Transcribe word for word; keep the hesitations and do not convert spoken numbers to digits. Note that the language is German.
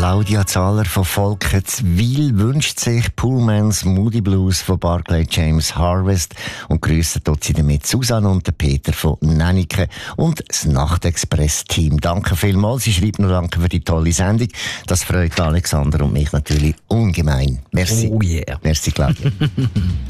Claudia Zahler von Volketswil wünscht sich Pullmans Moody Blues von Barclay James Harvest und grüßt dort sie damit Susanne und den Peter von Nennike und das Nachtexpress-Team. Danke vielmals. Sie schreibt noch danke für die tolle Sendung. Das freut Alexander und mich natürlich ungemein. Merci. Oh yeah. Merci, Claudia.